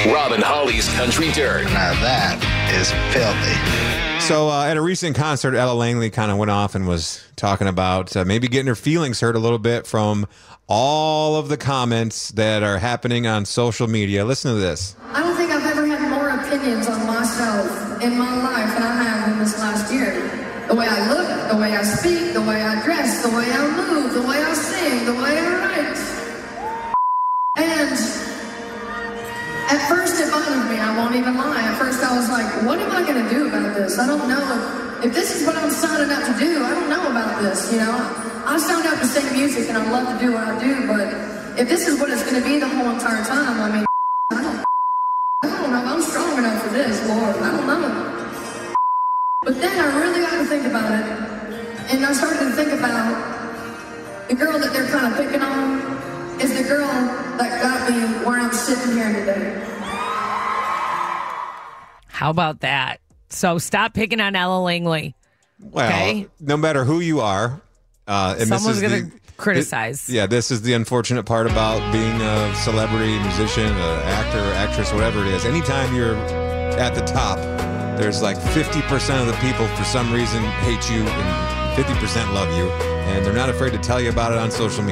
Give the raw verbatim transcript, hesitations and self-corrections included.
Rob and Holly's Country Dirt. Now that is filthy. So uh, at a recent concert, Ella Langley kind of went off and was talking about uh, maybe getting her feelings hurt a little bit from all of the comments that are happening on social media. Listen to this. I don't think I've ever had more opinions on myself in my life than I have in this last year. The way I look, the way I speak, the way I dress, the way I move, the way I sing, the way I write. And at first it bothered me, I won't even lie. At first I was like, what am I going to do about this? I don't know. If this is what I'm signing up to do, I don't know about this, you know. I signed up to sing music and I love to do what I do, but if this is what it's going to be the whole entire time, I mean, I don't, I don't know if I'm strong enough for this, Lord. I don't know. But then I really got to think about it, and I started to think about the girl that they're kind of picking on is the girl that got me where I'm sitting here today. How about that? So stop picking on Ella Langley. Well, okay? No matter who you are, uh, and someone's this is going to criticize. Th- yeah, this is the unfortunate part about being a celebrity, musician, an actor, actress, whatever it is. Anytime you're at the top, there's like fifty percent of the people for some reason hate you and fifty percent love you, and they're not afraid to tell you about it on social media.